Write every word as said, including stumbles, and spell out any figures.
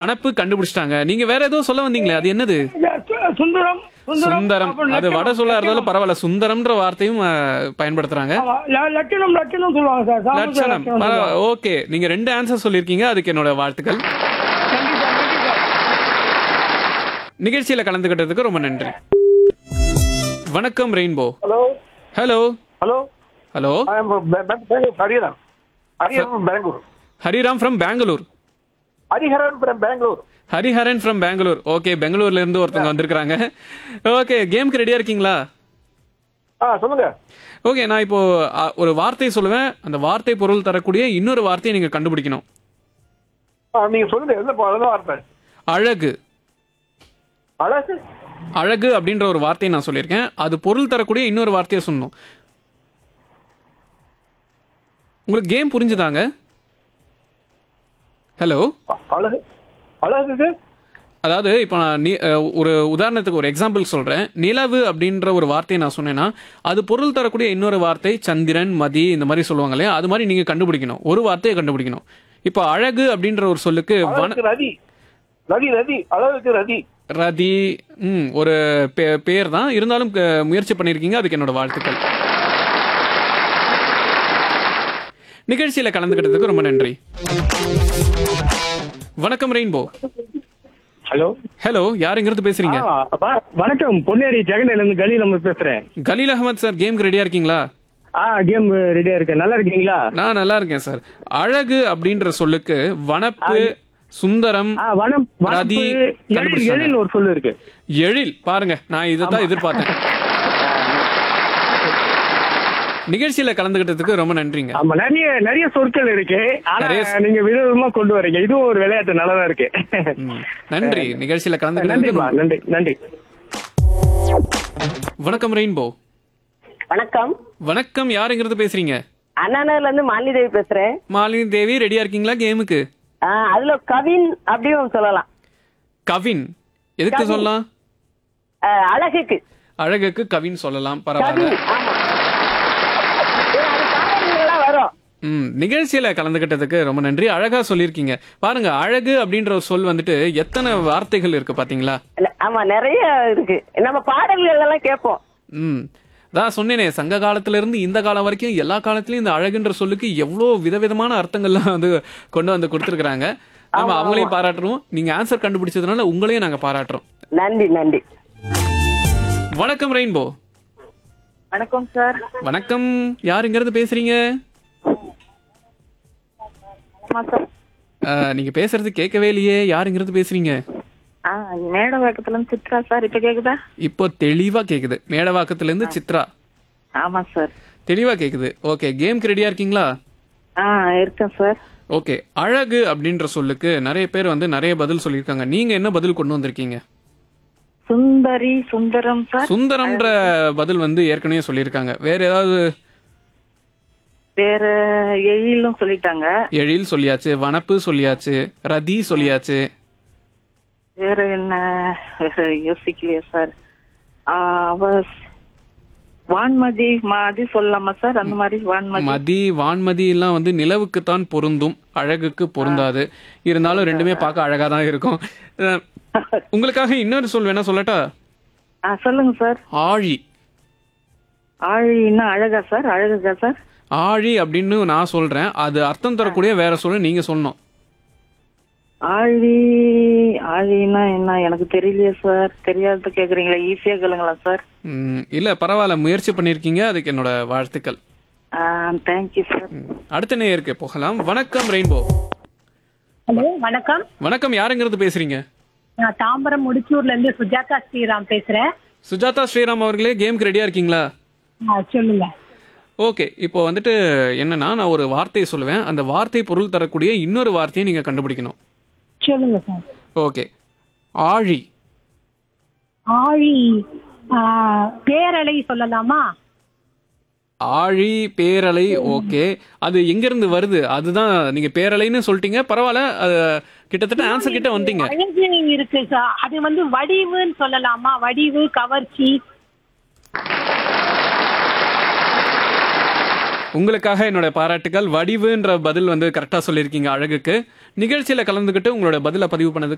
வனப்பு கண்டுபிடிச்சிட்டாங்க. நீங்க வேற ஏதோ சொல்ல வந்தீங்களே, அது என்னது? சு- சுந்தரம் சுந்தரம். அப்புறம் அது வட லட்சணம், சொல்ல இருந்தாலும் லட்சணம். பரவாயில்ல, சுந்தரம்ன்ற வார்த்தையும் அஹ், பயன்படுத்துறாங்க. ஆமா, ல- லட்சணம் லட்சணம் சொல்லுவாங்க சார். சாமுத்திர லட்சணம். லட்சணம் சொல்லுவாங்க. ஓகே, நீங்க ரெண்டு ஆன்சர் சொல்லிருக்கீங்க, அதுக்கு என்னோட வாழ்த்துக்கள். நன்றி சார், நன்றி சார். நிகழ்ச்சியில கலந்துகிட்டதுக்கு ரொம்ப நன்றி. வணக்கம் rainbow. Hello hello hello hello I am Bangalore Hariharan Hariharan Bangalore Hariram from Bangalore. Hariharan from Bangalore Hariharan from Bangalore. Okay, பெங்களூர்ல இருந்து ஒருத்தவங்க வந்திருக்காங்க. ஓகே, கேம்க்கு ரெடியா இருக்கீங்களா? ஆ சொல்லுங்க. ஓகே, நான் இப்போ அ, ஒரு வார்த்தை சொல்லுவேன். அந்த வார்த்தை பொருள் தரக்கூடிய இன்னொரு வார்த்தையை நீங்க கண்டுபிடிக்கணும். ஆ நீங்க சொல்லுங்க. எந்த பா- எந்த வார்த்தை? அழகு. அழகு அழகு அப்படின்ற ஒரு வார்த்தையை நான் சொல்லியிருக்கேன். அது பொருள் தரக்கூடிய இன்னொரு வார்த்தையை சொல்லணும். உங்களுக்கு கேம் புரிஞ்சுதாங்க? ஹலோ. அ- அழகு அழகுக்கு அதாவது இப்போ நான் நீ அஹ், ஒரு உதாரணத்துக்கு ஒரு எக்ஸாம்பிள் சொல்கிறேன். நிலவு அப்படின்ற ஒரு வார்த்தையை நான் சொன்னேன்னா அது பொருள் தரக்கூடிய இன்னொரு வார்த்தை சந்திரன், மதி, இந்த மாதிரி சொல்லுவாங்க இல்லையா? அது மாதிரி நீங்கள் கண்டுபிடிக்கணும், ஒரு வார்த்தையை கண்டுபிடிக்கணும். இப்போ அழகு அப்படின்ற ஒரு சொல்லுக்கு வன அழகுக்கு நதி நதி நதி அழகுக்கு நதி ரதி, ம் ஒரு பே- பேர் தான், இருந்தாலும் க- முயற்சி பண்ணியிருக்கீங்க, அதுக்கு என்னோட வாழ்த்துக்கள். நிகழ்ச்சியில் கலந்துக்கிட்டதுக்கு ரொம்ப நன்றி. வணக்கம் ரெயின்போ. ஹலோ. ஹலோ, யாருங்கிறது பேசுறீங்க? ஆ, வ- வணக்கம், பொன்னேரி ஜெகனில இருந்து கலீல் நம்ம பேசுறேன். கலீல் அகமது சார், கேம்க்கு ரெடியா இருக்கீங்களா? ஆ கேம் ரெடியா இருக்கேன். நல்லா இருக்கீங்களா? நான் நல்லா இருக்கேன் சார். அழகு அப்படின்ற சொல்லுக்கு வனப்பு, சுந்தரம், ஆ வனம் வனப்பு, ரதி எழில் கண்டுபிடிச்சாங்க. எழில் ஒரு சொல்லு இருக்கு. எழில். பாருங்க, நான் இதை தான் எதிர்பார்த்தேன். நிகழ்ச்சியில கலந்துகிட்டதுக்கு ரொம்ப நன்றிங்க. ஆமா, நிறைய நிறைய சொற்கள் இருக்கு. ஆனா நிறைய- நீங்க விதவிதமா கொண்டு வரீங்க. இதுவும் ஒரு விளையாட்டு, நல்லதா இருக்கு. ம், நன்றி. நிகழ்ச்சியில நன்றிப்பா, கலந்துகிட்டதுக்கு நன்றி நன்றி. வணக்கம் ரெயின்போ. வணக்கம், வணக்கம், யாருங்கிறது பேசுறீங்க? அண்ணாநகர்ல இருந்து மாலினி தேவி பேசுறேன். மாலினி தேவி, ரெடியா இருக்கீங்களா கேமுக்கு? ஆ, அதுல கவின் அப்படின்னு சொல்லலாம். கவின். எதுக்கு கவின். சொல்லலாம்? ஆ, அழகுக்கு அழகுக்கு கவின் சொல்லலாம், கவின். பரவாயில்ல. ஆமா, ஏன்னா அது பாடல்கள்லாம் வரும். ம், நிகழ்ச்சியில கலந்துகிட்டதுக்கு ரொம்ப நன்றி. அழகா சொல்லியிருக்கீங்க. பாருங்க, அழகு அப்படின்ற ஒரு சொல் வந்துட்டு எத்தனை வார்த்தைகள் இருக்கு பாத்தீங்களா? இல்ல, ஆமா, நிறைய இருக்கு. நம்ம பாடல்கள் எல்லாம் கேட்போம். ம், தான் சொன்னேனே, சங்க காலத்துல இருந்து இந்த காலம் வரைக்கும் எல்லா காலத்திலயும் இந்த அழகுன்ற சொல்லுக்கு எவ்வளோ விதவிதமான அர்த்தங்கள்லாம் வந்து கொண்டு வந்து கொடுத்துருக்காங்க. நம்ம ஆமா, அவங்களையும் பாராட்டுறோம். நீங்க ஆன்சர் கண்டுபிடிச்சதுனால உங்களையும் நாங்க பாராட்டுறோம். நன்றி நன்றி. வணக்கம் ரெயின்போ. வணக்கம் சார். வணக்கம், யாருங்கிறது பேசுறீங்க? அஹ், நீங்க பேசுறது கேட்கவே இல்லையே, யாருங்கிறது பேசுறீங்க? மேடவாக்கத்துல இருந்து சித்ரா சார். இப்ப கேக்குதா? இப்போ தெளிவா கேக்குது. மேடவாக்கத்துல இருந்து சித்ரா. ஆமா சார். தெளிவா கேக்குது. ஓகே, கேம்க்கு ரெடியா இருக்கீங்களா? ஆ, இருக்கேன் சார். ஓகே, அழகு அப்படின்ற சொல்லுக்கு நிறைய பேர் வந்து நிறைய பதில் சொல்லியிருக்காங்க. நீங்க என்ன பதில் கொண்டு வந்திருக்கீங்க? சுந்தரி, சுந்தரம் சார். சுந்தரம்ன்ற பதில் வந்து ஏற்கனவே சொல்லியிருக்காங்க. வேற ஏதாவது? வேற எழிலும் சொல்லிட்டாங்க. எழில் சொல்லியாச்சு, வனப்பு சொல்லியாச்சு, ரதி சொல்லியாச்சு. வேற என்ன? வேற யோசிக்கலையா சார்? ஆ, அவ வான்மதி மாதிரி சொல்லலாமா சார்? அந்த மாதிரி வான்மதி. மதி, வான்மதி எல்லாம் வந்து நிலவுக்கு தான் பொருந்தும், அழகுக்கு பொருந்தாது. இருந்தாலும் ரெண்டுமே பார்க்க அழகா தான் இருக்கும். அஹ், உங்களுக்காக இன்னொரு சொல் வேணா சொல்லட்டா? ஆ, சொல்லுங்க சார். ஆழி. ஆழின்னா அழகா சார்? அழகா சார்? ஆழி அப்படின்னு நான் சொல்றேன், அது அர்த்தம் தரக்கூடிய வேற சொல்லு நீங்க சொல்லணும். ஆழி ஆழின்னா என்ன? எனக்கு தெரியலையே சார். தெரியாத கேக்குறீங்களா? ஈஸியா கேளுங்களா சார்? ம், இல்ல பரவாயில்ல, முயற்சி பண்ணிருக்கீங்க, அதுக்கு என்னோட வாழ்த்துக்கள். Thank you sir. ம், அடுத்த நேயருக்கு போகலாம். வணக்கம் ரெயின்போ. ஹலோ, வணக்கம். வணக்கம், யாருங்கிறது பேசுறீங்க? நான் தாம்பரம் முடிச்சூர்ல இருந்து சுஜாதா ஸ்ரீராம் பேசுறேன். சுஜாதா ஸ்ரீராம் அவர்களே, கேம்க்கு ரெடியா இருக்கீங்களா? ஆ, சொல்லுங்க. ஓகே, இப்போ வந்துட்டு என்னன்னா, நான் ஒரு வார்த்தையை சொல்லுவேன். அந்த வார்த்தை பொருள் தரக்கூடிய இன்னொரு வார்த்தையை நீங்க கண்டுபிடிக்கணும். சொல்லுங்க சார். ஓகே, ஆழி. ஆழி, ஆ, பேரலை சொல்லலாமா? ஆழி, பேரலை. ஓகே, அது எங்க இருந்து வருது? அதுதான் நீங்க பேரலைன்னு சொல்லிட்டீங்க, பரவாயில்ல. அது கிட்டத்தட்ட ஆன்சர் கிட்ட வந்துட்டீங்க. அழகு இருக்கு சார். அது வந்து வடிவுன்னு சொல்லலாமா? வடிவு, கவர்ச்சி. உங்களுக்காக என்னோட பாராட்டுகள். வடிவுன்ற பதில் வந்து கரெக்டா சொல்லியிருக்கீங்க அழகுக்கு. நிகழ்ச்சியில கலந்துக்கிட்டு உங்களோட பதில பதிவு பண்ணதுக்கு